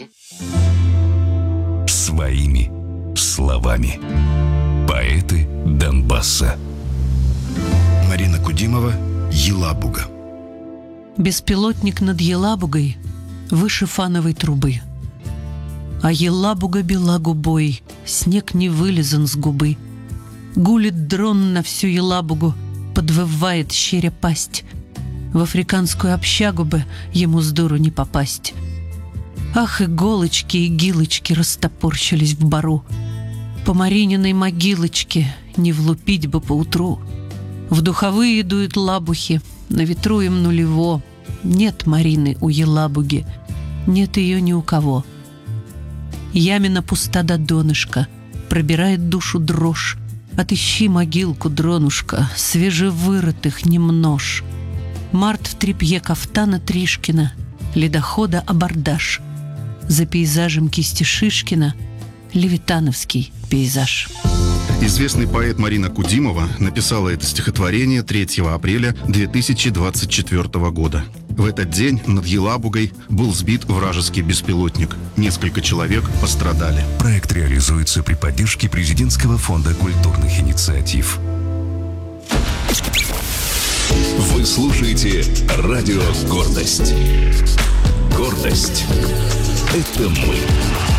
Своими словами. Поэты Донбасса. Марина Кудимова, Елабуга. Беспилотник над Елабугой выше фановой трубы. А Елабуга бела губой, снег не вылезан с губы. Гулит дрон на всю Елабугу, подвывает щеря пасть. В африканскую общагу бы ему с дуру не попасть. Ах, иголочки и гилочки растопорщились в бару. По Марининой могилочке не влупить бы поутру. В духовые дуют лабухи, на ветру им нулево. Нет Марины у Елабуги, нет ее ни у кого. Ямина пуста до донышка, пробирает душу дрожь. Отыщи могилку, дронушка, свежевырытых не множь. Март в тряпье кафтана Тришкина, ледохода абордаж. За пейзажем кисти Шишкина левитановский пейзаж. Известный поэт Марина Кудимова написала это стихотворение 3 апреля 2024 года. В этот день над Елабугой был сбит вражеский беспилотник. Несколько человек пострадали. Проект реализуется при поддержке Президентского фонда культурных инициатив. Вы слушаете радио «Гордость». Гордость — это мы.